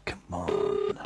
Come on.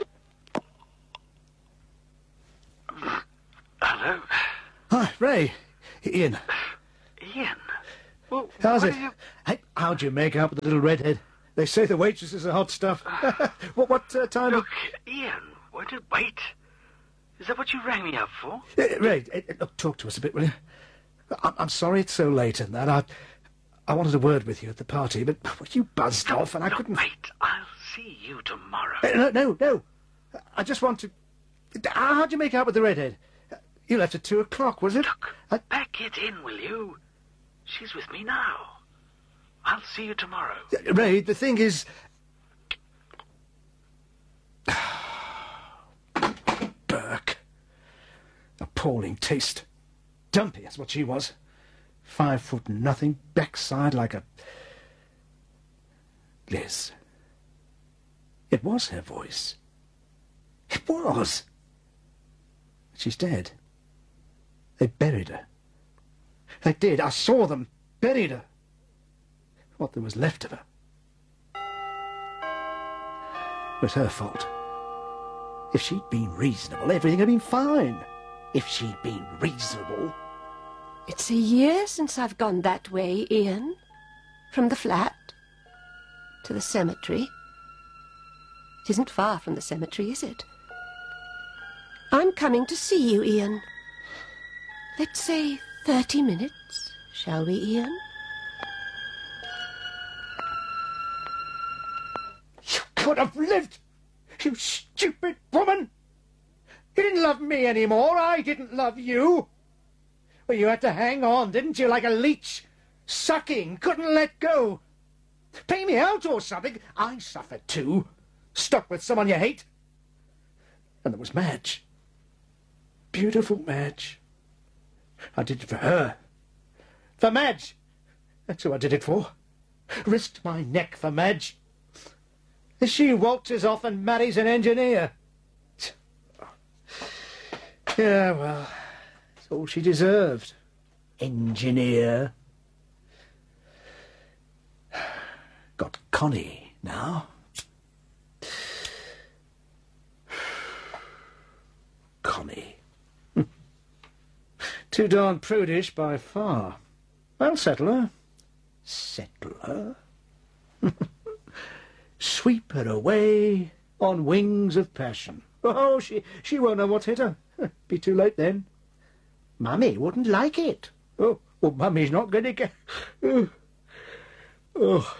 Hello? Hi, Ray. Ian. Ian? Well, How's what it? are you... Hey, how'd you make out with the little redhead? They say the waitresses are hot stuff. What time... Look, Ian, won't you wait? Is that what you rang me up for? Ray, look, talk to us a bit, will you? I'm sorry it's so late and that. I wanted a word with you at the party, but you buzzed off and I couldn't... Wait, I'll see you tomorrow. No. I just want to... How'd you make out with the redhead? You left at 2 o'clock, was it? Look, pack it in, will you? She's with me now. I'll see you tomorrow. Ray, the thing is... Burke. Appalling taste. Dumpy, that's what she was. 5 foot nothing, backside like a... Liz. It was her voice. It was. She's dead. They buried her. They did. I saw them. Buried her. What there was left of her. It was her fault. If she'd been reasonable, everything had been fine. If she'd been reasonable... It's a year since I've gone that way, Ian. From the flat to the cemetery. It isn't far from the cemetery, is it? I'm coming to see you, Ian. Let's say 30 minutes, shall we, Ian? You could have lived, you stupid woman! You didn't love me anymore, I didn't love you. Well, you had to hang on, didn't you, like a leech? Sucking, couldn't let go. Pay me out or something. I suffered too. Stuck with someone you hate. And there was Madge. Beautiful Madge. I did it for her. For Madge. That's who I did it for. Risked my neck for Madge. She waltzes off and marries an engineer. Yeah, well, it's all she deserved. Engineer. Got Connie now. Connie. Too darn prudish by far. I'll settle her. Settle her? Sweep her away on wings of passion. Oh, she won't know what's hit her. Be too late then. Mummy wouldn't like it. Oh, well, Mummy's not going to get... Oh.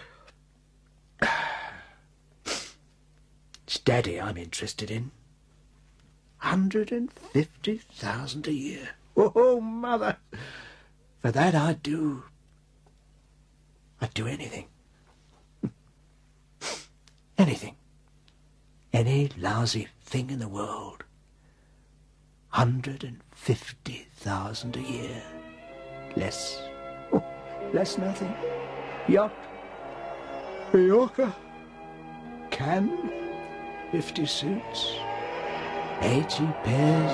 It's Daddy I'm interested in. 150,000 a year. Oh, Mother. For that I'd do anything. Anything. Any lousy thing in the world. 150,000 a year. Less. Oh, less nothing. Yacht. Mallorca. Cannes. 50 suits. 80 pairs